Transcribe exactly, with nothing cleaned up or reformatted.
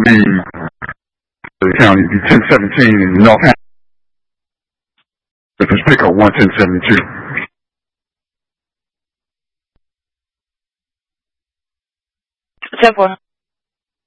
be the county be ten seventeen and North Hampton. If it's pick up one ten seventy-two. ten four.